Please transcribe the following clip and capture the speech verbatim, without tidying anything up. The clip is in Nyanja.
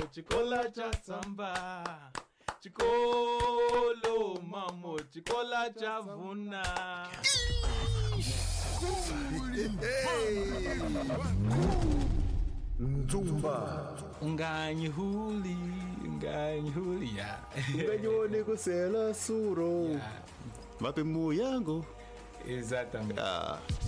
chikola cha samba. Chikolo mamo, chikola cha vuna. Nzumba Nganyi huli, nganyi huli ya. nganyone kusela suro Ya. mapemu yangu Exatamente. ah.